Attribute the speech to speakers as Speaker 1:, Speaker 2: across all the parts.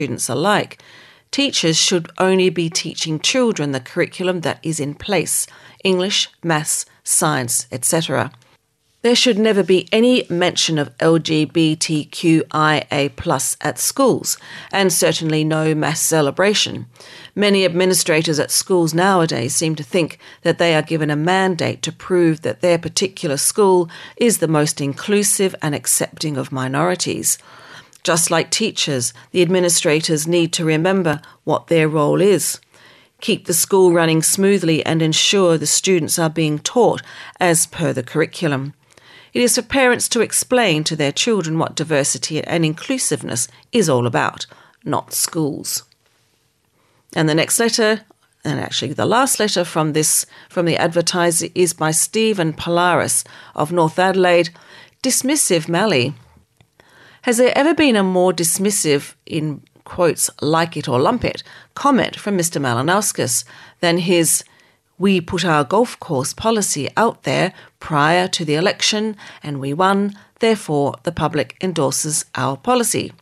Speaker 1: students alike. Teachers should only be teaching children the curriculum that is in place: English, maths, science, etc. There should never be any mention of LGBTQIA+ at schools, and certainly no mass celebration. Many administrators at schools nowadays seem to think that they are given a mandate to prove that their particular school is the most inclusive and accepting of minorities. Just like teachers, the administrators need to remember what their role is. Keep the school running smoothly and ensure the students are being taught as per the curriculum. It is for parents to explain to their children what diversity and inclusiveness is all about, not schools. And the next letter, and actually the last letter from the Advertiser, is by Stephen Polaris of North Adelaide. Dismissive Mally. Has there ever been a more dismissive, in quotes, like it or lump it, comment from Mr. Malinauskas than his "we put our golf course policy out there prior to the election and we won, therefore the public endorses our policy"?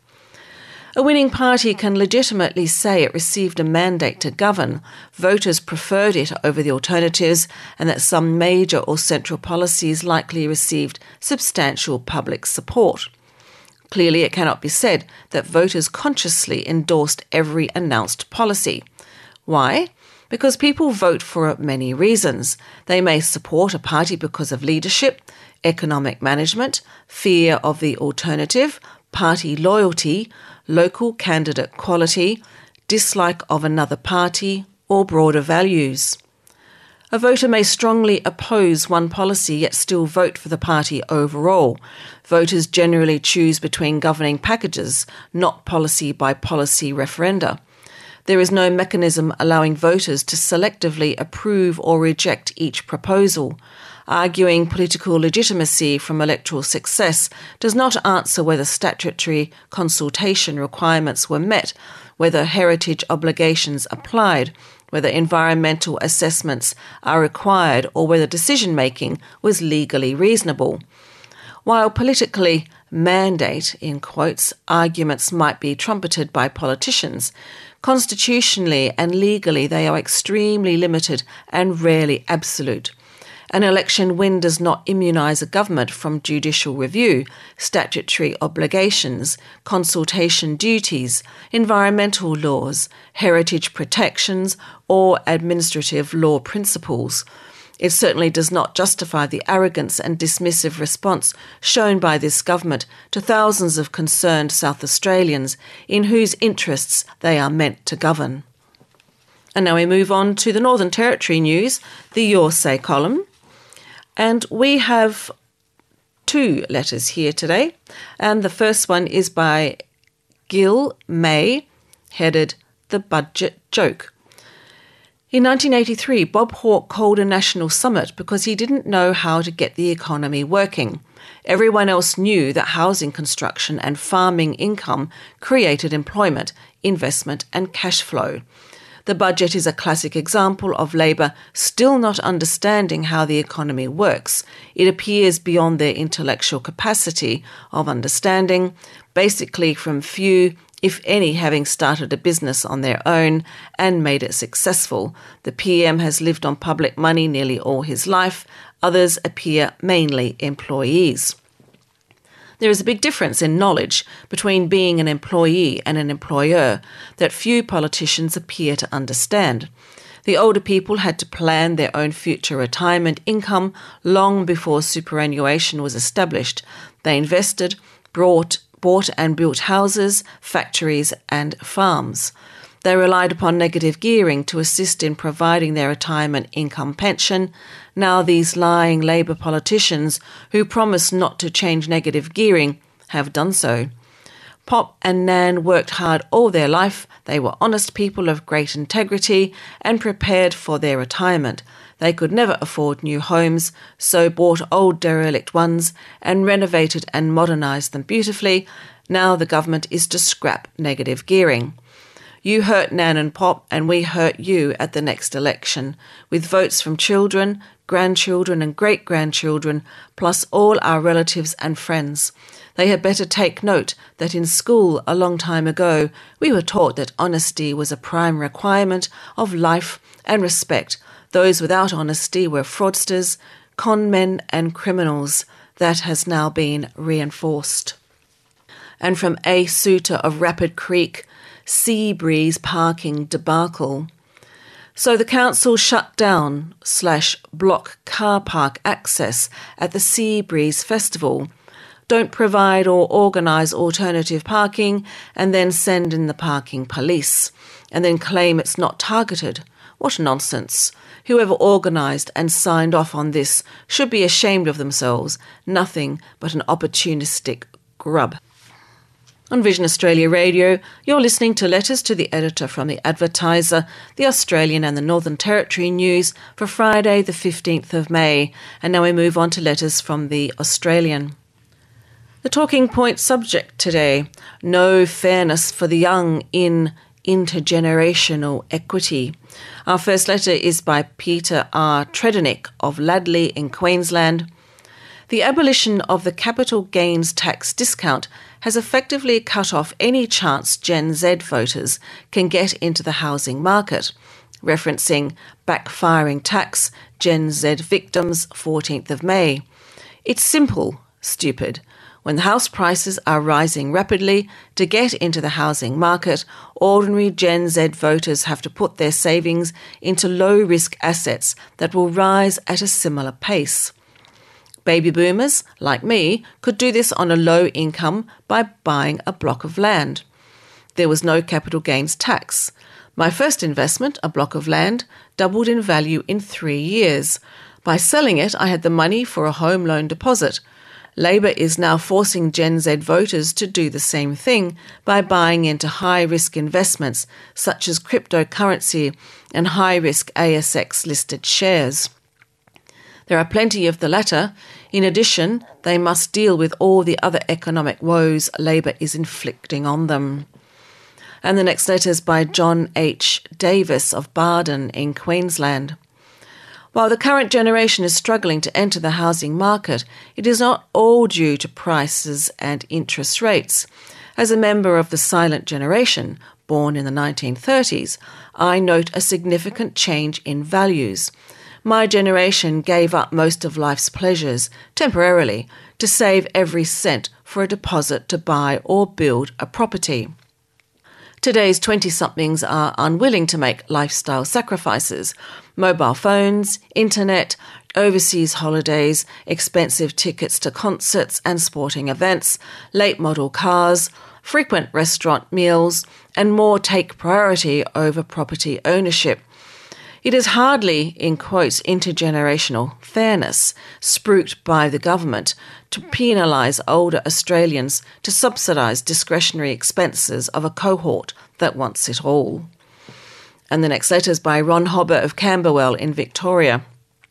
Speaker 1: A winning party can legitimately say it received a mandate to govern, voters preferred it over the alternatives, and that some major or central policies likely received substantial public support. Clearly, it cannot be said that voters consciously endorsed every announced policy. Why? Because people vote for many reasons. They may support a party because of leadership, economic management, fear of the alternative, party loyalty, local candidate quality, dislike of another party, or broader values. A voter may strongly oppose one policy yet still vote for the party overall. Voters generally choose between governing packages, not policy-by-policy referenda. There is no mechanism allowing voters to selectively approve or reject each proposal. Arguing political legitimacy from electoral success does not answer whether statutory consultation requirements were met, whether heritage obligations applied, whether environmental assessments are required, or whether decision-making was legally reasonable. While politically mandate, in quotes, arguments might be trumpeted by politicians, constitutionally and legally they are extremely limited and rarely absolute. An election win does not immunise a government from judicial review, statutory obligations, consultation duties, environmental laws, heritage protections, or administrative law principles. It certainly does not justify the arrogance and dismissive response shown by this government to thousands of concerned South Australians in whose interests they are meant to govern. And now we move on to the Northern Territory news, the Your Say column. And we have two letters here today. And the first one is by Gil May, headed "The Budget Joke." In 1983, Bob Hawke called a national summit because he didn't know how to get the economy working. Everyone else knew that housing construction and farming income created employment, investment and cash flow. The budget is a classic example of Labor still not understanding how the economy works. It appears beyond their intellectual capacity of understanding, basically from few, if any, having started a business on their own and made it successful. The PM has lived on public money nearly all his life. Others appear mainly employees. There is a big difference in knowledge between being an employee and an employer that few politicians appear to understand. The older people had to plan their own future retirement income long before superannuation was established. They invested, bought and built houses, factories and farms. They relied upon negative gearing to assist in providing their retirement income pension. Now these lying Labor politicians who promise not to change negative gearing have done so. Pop and Nan worked hard all their life. They were honest people of great integrity and prepared for their retirement. They could never afford new homes, so bought old derelict ones and renovated and modernised them beautifully. Now the government is to scrap negative gearing. You hurt Nan and Pop and we hurt you at the next election, with votes from children, grandchildren and great-grandchildren, plus all our relatives and friends. They had better take note that in school a long time ago we were taught that honesty was a prime requirement of life and respect. Those without honesty were fraudsters, con men and criminals. That has now been reinforced. And from A. Suitor of Rapid Creek, Sea Breeze parking debacle. So the council shut down / block car park access at the Sea Breeze Festival, don't provide or organise alternative parking, and then send in the parking police, and then claim it's not targeted. What nonsense. Whoever organised and signed off on this should be ashamed of themselves. Nothing but an opportunistic grub. On Vision Australia Radio, you're listening to letters to the editor from The Advertiser, the Australian and the Northern Territory News for Friday the 15th of May. And now we move on to letters from The Australian. The talking point subject today, no fairness for the young in intergenerational equity. Our first letter is by Peter R. Tredennick of Ladley in Queensland. The abolition of the capital gains tax discount has effectively cut off any chance Gen Z voters can get into the housing market, referencing backfiring tax, Gen Z victims, 14th of May. It's simple, stupid. When the house prices are rising rapidly, to get into the housing market, ordinary Gen Z voters have to put their savings into low-risk assets that will rise at a similar pace. Baby boomers, like me, could do this on a low income by buying a block of land. There was no capital gains tax. My first investment, a block of land, doubled in value in 3 years. By selling it, I had the money for a home loan deposit. Labor is now forcing Gen Z voters to do the same thing by buying into high-risk investments such as cryptocurrency and high-risk ASX-listed shares. There are plenty of the latter. In addition, they must deal with all the other economic woes Labor is inflicting on them. And the next letter is by John H. Davis of Barden in Queensland. While the current generation is struggling to enter the housing market, it is not all due to prices and interest rates. As a member of the silent generation, born in the 1930s, I note a significant change in values. My generation gave up most of life's pleasures, temporarily, to save every cent for a deposit to buy or build a property. Today's 20-somethings are unwilling to make lifestyle sacrifices. Mobile phones, internet, overseas holidays, expensive tickets to concerts and sporting events, late model cars, frequent restaurant meals, and more take priority over property ownership. It is hardly, in quotes, intergenerational fairness, spruiked by the government to penalise older Australians to subsidise discretionary expenses of a cohort that wants it all. And the next letter is by Ron Hobber of Camberwell in Victoria.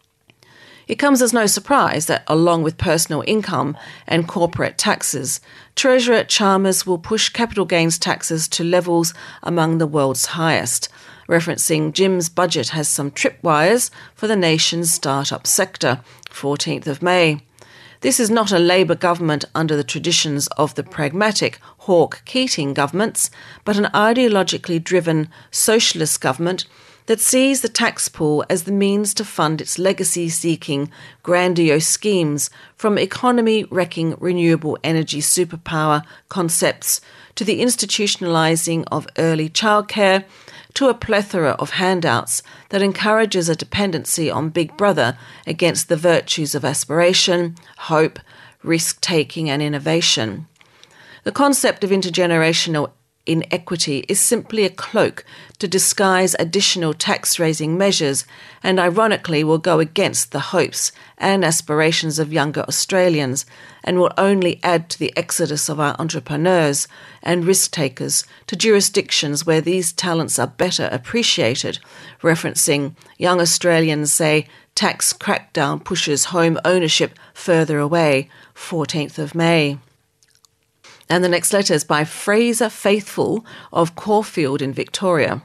Speaker 1: It comes as no surprise that, along with personal income and corporate taxes, Treasurer Chalmers will push capital gains taxes to levels among the world's highest, referencing Jim's budget has some tripwires for the nation's start-up sector, 14th of May. This is not a Labor government under the traditions of the pragmatic Hawke-Keating governments, but an ideologically driven socialist government that sees the tax pool as the means to fund its legacy-seeking, grandiose schemes, from economy-wrecking renewable energy superpower concepts to the institutionalising of early childcare to a plethora of handouts that encourages a dependency on Big Brother against the virtues of aspiration, hope, risk-taking and innovation. The concept of intergenerational inequity is simply a cloak to disguise additional tax-raising measures and ironically will go against the hopes and aspirations of younger Australians and will only add to the exodus of our entrepreneurs and risk-takers to jurisdictions where these talents are better appreciated, referencing young Australians say tax crackdown pushes home ownership further away, 14th of May. And the next letter is by Fraser Faithful of Caulfield in Victoria.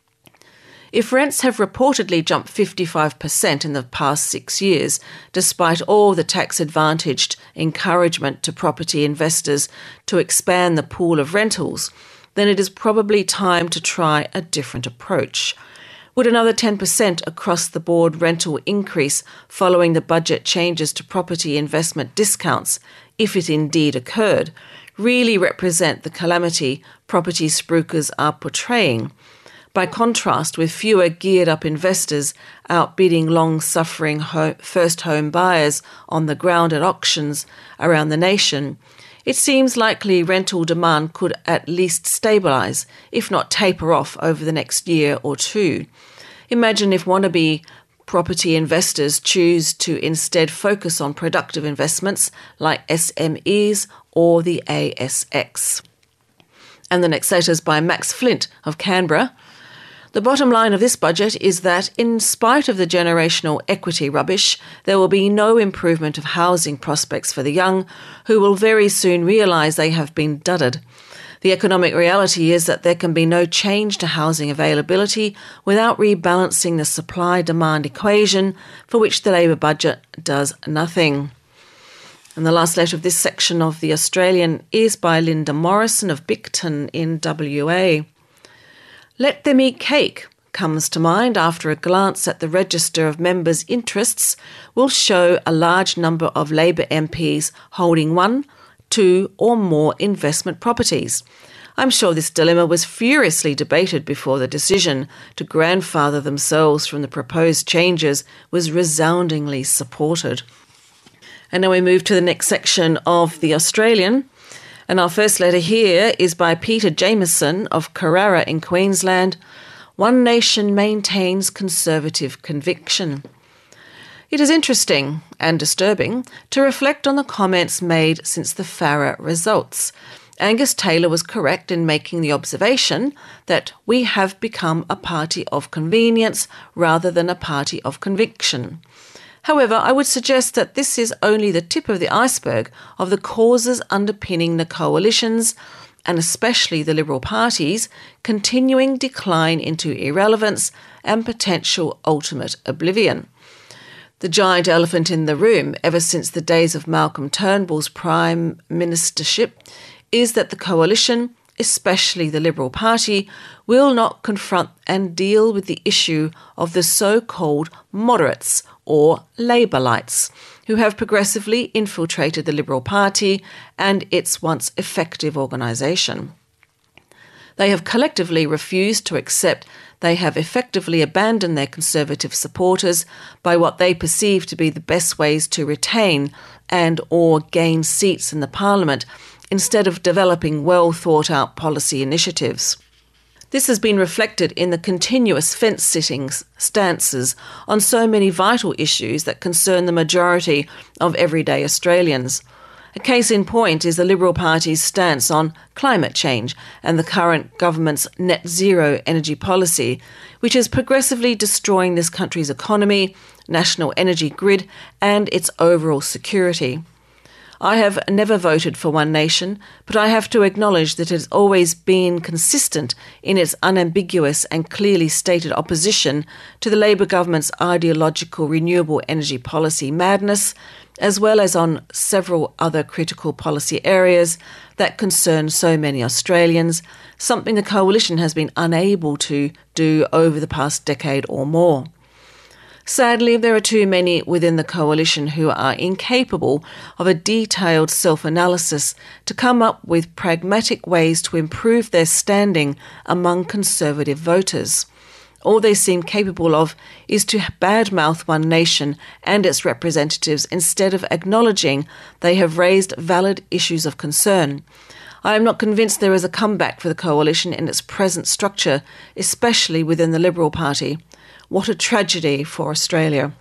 Speaker 1: If rents have reportedly jumped 55% in the past 6 years, despite all the tax-advantaged encouragement to property investors to expand the pool of rentals, then it is probably time to try a different approach. Would another 10% across-the-board rental increase following the budget changes to property investment discounts, if it indeed occurred, really represent the calamity property spruikers are portraying? By contrast, with fewer geared-up investors outbidding long-suffering first home buyers on the ground at auctions around the nation, it seems likely rental demand could at least stabilise, if not taper off, over the next year or two. Imagine if wannabe property investors choose to instead focus on productive investments like SMEs or the ASX. And the next letter is by Max Flint of Canberra. The bottom line of this budget is that, in spite of the generational equity rubbish, there will be no improvement of housing prospects for the young, who will very soon realise they have been dudded. The economic reality is that there can be no change to housing availability without rebalancing the supply-demand equation, for which the Labor budget does nothing. And the last letter of this section of The Australian is by Linda Morrison of Bicton in WA. Let them eat cake comes to mind after a glance at the register of members' interests will show a large number of Labor MPs holding 1, 2 or more investment properties. I'm sure this dilemma was furiously debated before the decision to grandfather themselves from the proposed changes was resoundingly supported. And now we move to the next section of The Australian. And our first letter here is by Peter Jameson of Carrara in Queensland. One nation maintains conservative conviction. It is interesting and disturbing to reflect on the comments made since the Farrer results. Angus Taylor was correct in making the observation that we have become a party of convenience rather than a party of conviction. However, I would suggest that this is only the tip of the iceberg of the causes underpinning the coalitions, and especially the Liberal Party's, continuing decline into irrelevance and potential ultimate oblivion. The giant elephant in the room, ever since the days of Malcolm Turnbull's prime ministership, is that the coalition, especially the Liberal Party, will not confront and deal with the issue of the so-called moderates or Labour-lights, who have progressively infiltrated the Liberal Party and its once effective organisation. They have collectively refused to accept they have effectively abandoned their Conservative supporters by what they perceive to be the best ways to retain and or gain seats in the Parliament, instead of developing well-thought-out policy initiatives. This has been reflected in the continuous fence-sitting stances on so many vital issues that concern the majority of everyday Australians. A case in point is the Liberal Party's stance on climate change and the current government's net zero energy policy, which is progressively destroying this country's economy, national energy grid, and its overall security. I have never voted for One Nation, but I have to acknowledge that it has always been consistent in its unambiguous and clearly stated opposition to the Labor government's ideological renewable energy policy madness, as well as on several other critical policy areas that concern so many Australians, something the Coalition has been unable to do over the past decade or more. Sadly, there are too many within the Coalition who are incapable of a detailed self-analysis to come up with pragmatic ways to improve their standing among Conservative voters. All they seem capable of is to badmouth One Nation and its representatives instead of acknowledging they have raised valid issues of concern. I am not convinced there is a comeback for the Coalition in its present structure, especially within the Liberal Party. What a tragedy for Australia.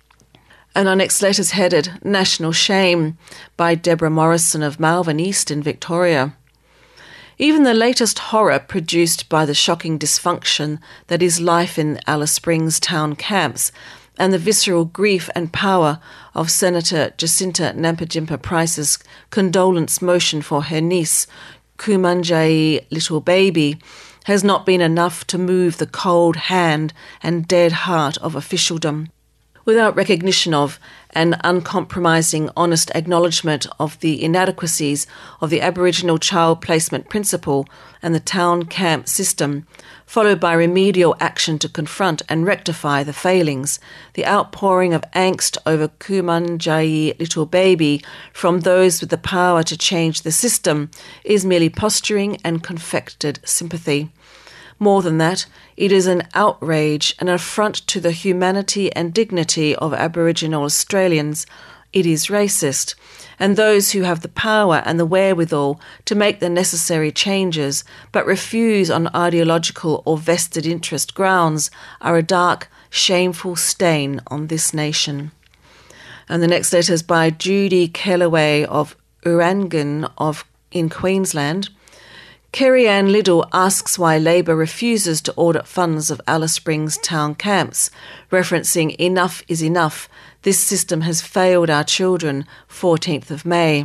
Speaker 1: And our next letter is headed National Shame by Deborah Morrison of Malvern East in Victoria. Even the latest horror produced by the shocking dysfunction that is life in Alice Springs town camps and the visceral grief and power of Senator Jacinta Nampijinpa Price's condolence motion for her niece, Kumanjayi Little Baby, has not been enough to move the cold hand and dead heart of officialdom. Without recognition of and uncompromising honest acknowledgement of the inadequacies of the Aboriginal child placement principle and the town camp system, followed by remedial action to confront and rectify the failings, the outpouring of angst over Kumanjayi Little Baby from those with the power to change the system is merely posturing and confected sympathy. More than that, it is an outrage, an affront to the humanity and dignity of Aboriginal Australians. It is racist, and those who have the power and the wherewithal to make the necessary changes but refuse on ideological or vested interest grounds are a dark, shameful stain on this nation. And the next letter is by Judy Kellaway of Urangan in Queensland. Kerry Ann Liddle asks why Labor refuses to audit funds of Alice Springs town camps, referencing enough is enough. This system has failed our children, 14th of May.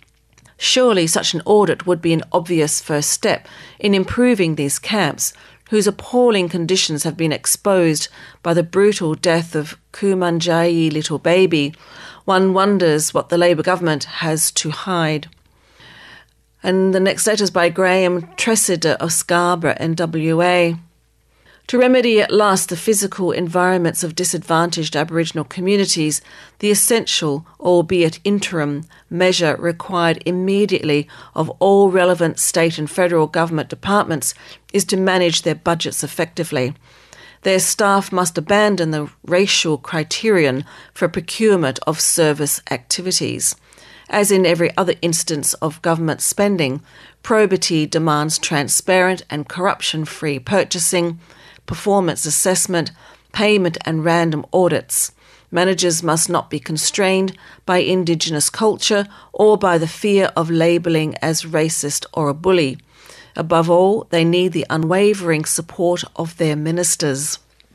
Speaker 1: Surely such an audit would be an obvious first step in improving these camps, whose appalling conditions have been exposed by the brutal death of Kumanjayi Little Baby. One wonders what the Labor government has to hide. And the next letter is by Graham Tressida of Scarborough, NWA. To remedy at last the physical environments of disadvantaged Aboriginal communities, the essential, albeit interim, measure required immediately of all relevant state and federal government departments is to manage their budgets effectively. Their staff must abandon the racial criterion for procurement of service activities. As in every other instance of government spending, probity demands transparent and corruption-free purchasing, performance assessment, payment and random audits. Managers must not be constrained by Indigenous culture or by the fear of labelling as racist or a bully. Above all, they need the unwavering support of their ministers.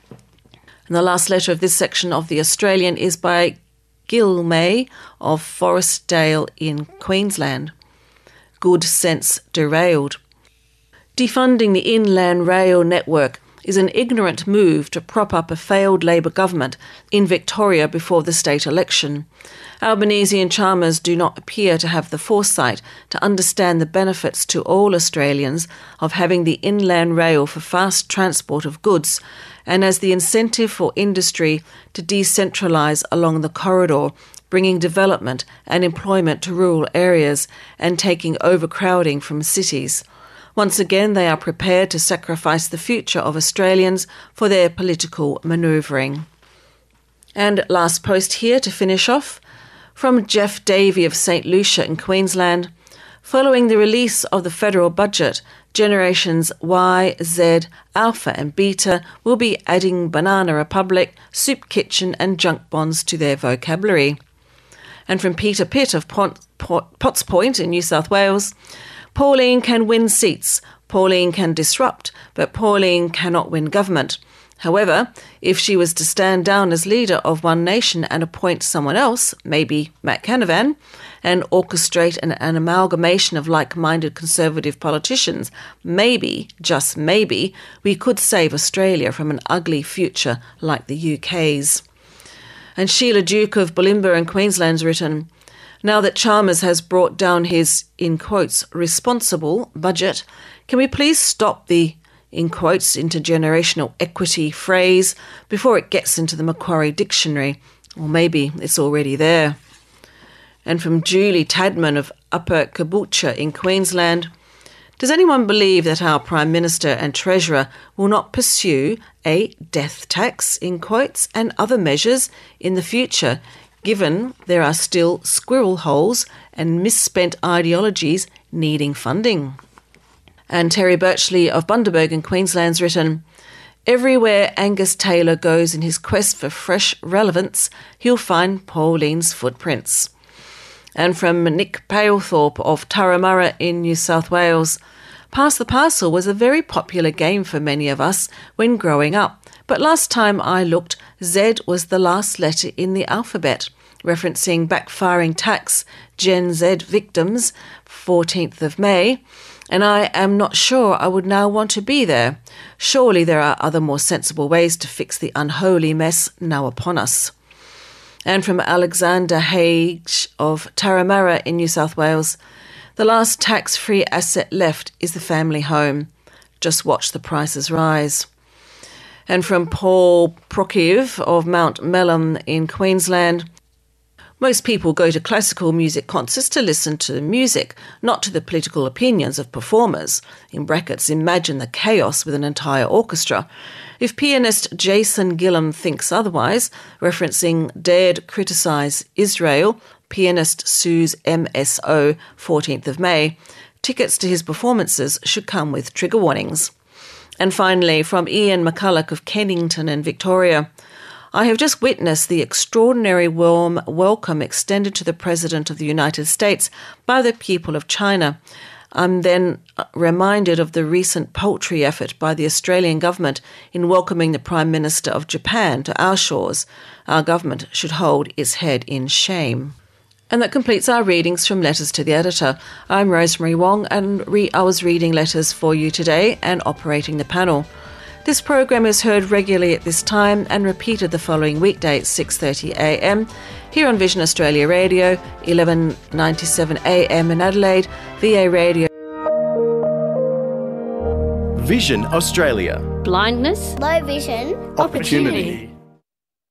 Speaker 1: And the last letter of this section of The Australian is by Gil May of Forestdale in Queensland. Good sense derailed. Defunding the inland rail network is an ignorant move to prop up a failed Labor government in Victoria before the state election. Albanese and Chalmers do not appear to have the foresight to understand the benefits to all Australians of having the inland rail for fast transport of goods, and as the incentive for industry to decentralise along the corridor, bringing development and employment to rural areas and taking overcrowding from cities. Once again, they are prepared to sacrifice the future of Australians for their political manoeuvring. And last post here to finish off, from Jeff Davey of St Lucia in Queensland. Following the release of the federal budget, generations Y, Z, Alpha and Beta will be adding Banana Republic, Soup Kitchen and junk bonds to their vocabulary. And from Peter Pitt of Potts Point in New South Wales, Pauline can win seats, Pauline can disrupt, but Pauline cannot win government. However, if she was to stand down as leader of One Nation and appoint someone else, maybe Matt Canavan, and orchestrate an amalgamation of like-minded Conservative politicians, maybe, just maybe, we could save Australia from an ugly future like the UK's. And Sheila Duke of Bulimba in Queensland's written, now that Chalmers has brought down his, in quotes, responsible budget, can we please stop the, in quotes, intergenerational equity phrase before it gets into the Macquarie Dictionary? Or maybe it's already there. And from Julie Tadman of Upper Caboolture in Queensland, does anyone believe that our Prime Minister and Treasurer will not pursue a death tax, in quotes, and other measures in the future, given there are still squirrel holes and misspent ideologies needing funding? And Terry Birchley of Bundaberg in Queensland's written, everywhere Angus Taylor goes in his quest for fresh relevance, he'll find Pauline's footprints. And from Nick Palethorpe of Turramurra in New South Wales, Pass the Parcel was a very popular game for many of us when growing up, but last time I looked, Z was the last letter in the alphabet, referencing backfiring tax, Gen Z victims, 14th of May, and I am not sure I would now want to be there. Surely there are other more sensible ways to fix the unholy mess now upon us. And from Alexander Hage of Tarramara in New South Wales, the last tax-free asset left is the family home. Just watch the prices rise. And from Paul Prokiev of Mount Melon in Queensland, most people go to classical music concerts to listen to music, not to the political opinions of performers. In brackets, imagine the chaos with an entire orchestra. If pianist Jason Gillum thinks otherwise, referencing dared criticise Israel, pianist sues MSO 14th of May, tickets to his performances should come with trigger warnings. And finally, from Ian McCulloch of Kennington in Victoria, I have just witnessed the extraordinary warm welcome extended to the President of the United States by the people of China. I'm then reminded of the recent paltry effort by the Australian government in welcoming the Prime Minister of Japan to our shores. Our government should hold its head in shame. And that completes our readings from Letters to the Editor. I'm Rosemary Wong, and I was reading letters for you today and operating the panel. This program is heard regularly at this time and repeated the following weekday at 6:30 a.m. here on Vision Australia Radio, 1197 a.m. in Adelaide, VA Radio.
Speaker 2: Vision Australia.
Speaker 3: Blindness,
Speaker 4: low vision,
Speaker 2: Opportunity.